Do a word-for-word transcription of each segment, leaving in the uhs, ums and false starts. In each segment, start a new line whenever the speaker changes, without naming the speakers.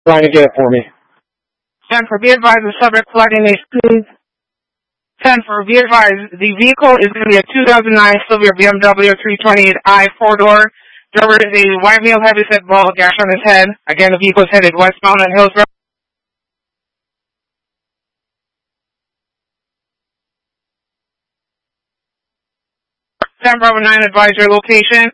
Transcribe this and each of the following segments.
Trying to get it for me.
ten for be advised, the subject flagging a speed. ten for be advised, the vehicle is going to be a two thousand nine Silvia B M W three twenty-eight i four-door. Driver is a white male heavyset ball, gash on his head. Again, the vehicle is headed westbound on Hillsborough. ten Bravo nine, advise your location.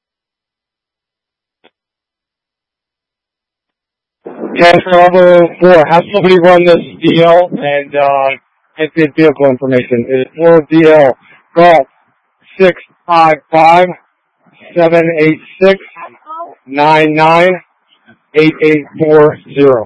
ten Bravo four, have somebody run this D L and uh, get the vehicle information. It is for D L Golf six five five, seven eight six, nine nine eight eight four zero.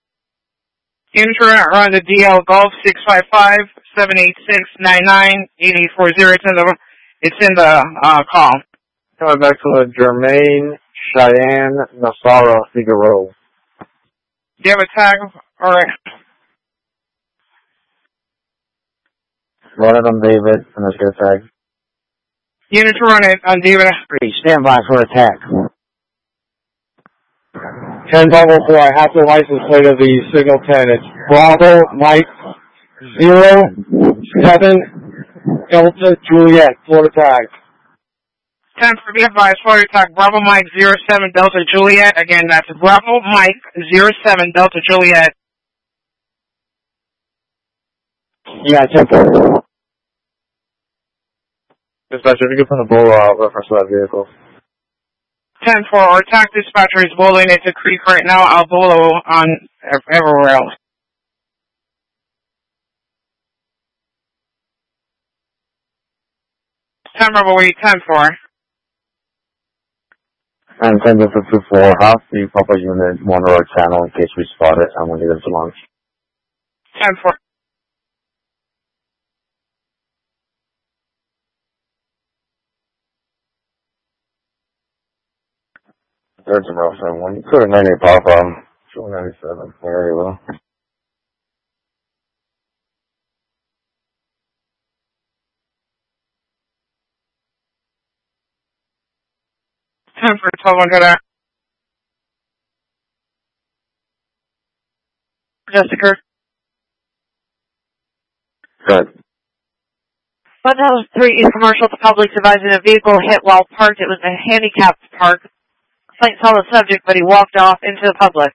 Enter on the D L Golf six five five, seven eight six, nine nine eight eight four zero. It's in the, it's in the uh, call.
Coming back to Jermaine Cheyenne Nassara Figueroa.
Do you have a tag? All right.
Run it on David, and let's get a tag.
Unit to run it on David.
Stand by for attack. ten Bravo four, I have the license plate of the Signal ten. It's Bravo Mike zero seven Delta Juliet, Florida tag.
ten for be advised, Florida tag Bravo Mike zero seven Delta Juliet. Again, that's Bravo Mike zero seven Delta Juliet.
Yeah, ten four. Dispatcher, if you could put a bull uh, reference to that vehicle.
ten four, our attack dispatcher is bowling into Creek right now. I'll bolo on everywhere else. ten Bravo eight, ten four.
And ten two four, have the proper unit monitor our channel in case we spot it and we need them to launch.
ten four.
There's a rough one. You could have made a pop on two ninety-seven. Very well.
ten for twelve hundred. Jessica.
Good.
one thousand three East Commercial to public advising a vehicle hit while parked. It was a handicapped park. Site saw the subject, but he walked off into the public.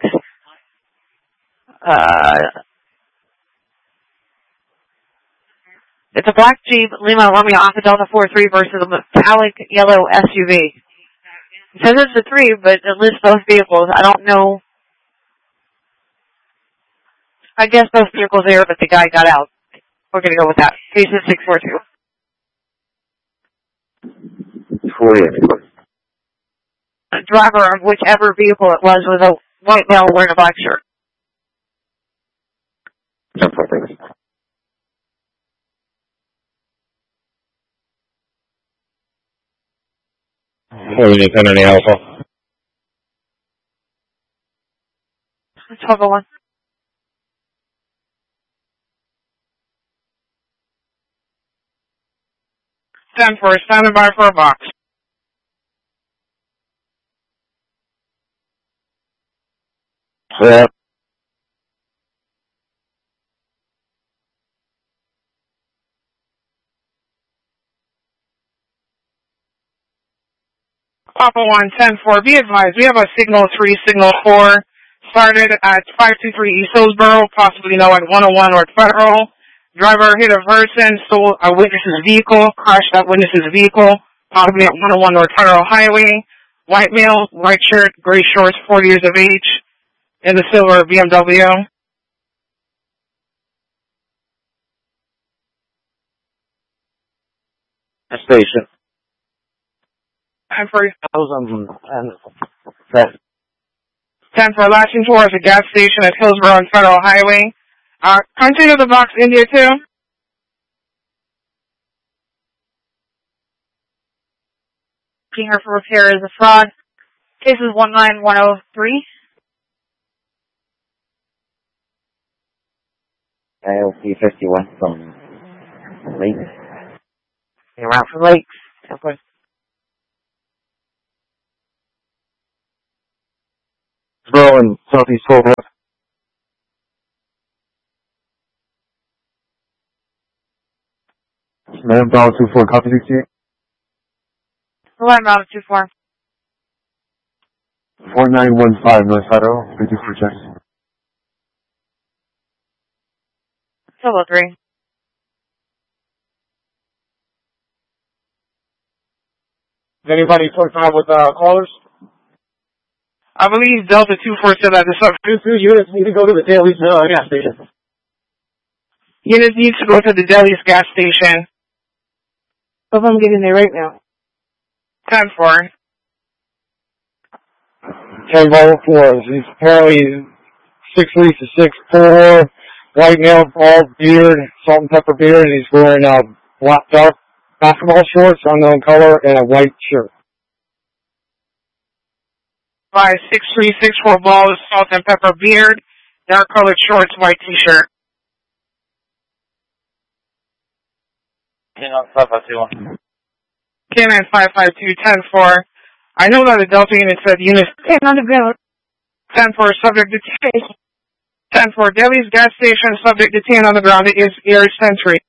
Uh, it's a black Jeep Lima Romeo Alpha Delta four three versus a metallic yellow S U V. It says it's a three, but it lists both vehicles. I don't know. I guess both vehicles there, but the guy got out. We're going to go with that. Case is six four two.
forty-eight.
The driver of whichever vehicle it was was a white male wearing a black shirt.
ten four, thanks. What do you need, any alpha?
twelve oh one.
ten four, standing by for a box.
Yeah.
Papa one, ten four, be advised, we have a signal three, signal four, started at five two three East Hillsborough, possibly now at one oh one North Federal. Driver hit a person, stole a witness's vehicle, crashed that witness's vehicle, possibly at one oh one North Federal Highway. White male, white shirt, gray shorts, forty years of age, in the silver B M W.
Station.
ten for,
Thousand and seven.
ten for lashing towards a gas station at Hillsborough and Federal Highway. Uh, continue the box, India two.
Looking her for repair is a fraud. Case is one nine one oh three.
I L P fifty-one from Lakes.
You're out from Lakes. Okay.
Bro and Southeast twelve F. Man, Bravo two four, copy sixty-eight.
One Bravo two four.
four nine one five, North Federal, fifty-four checks.
Solo three.
Is anybody fucked out with uh, callers?
I believe Delta two four said that the sub
Two two units need to go to the Daly's uh, gas station.
unit needs to go to the Deli's gas station.
Hope I'm getting there right now.
ten four.
ten Bravo four. He's apparently six three to six four, white nail, bald beard, salt and pepper beard, and he's wearing uh, black dark basketball shorts, unknown color, and a white shirt.
By six three six four balls, salt and pepper beard, dark colored shorts, white t-shirt.
K nine five five two one.
K nine five five two ten four. I know that the Delta unit said unit ten on the ground. ten four subject detained. ten four Delhi's gas station subject detained on the ground is Air Sentry.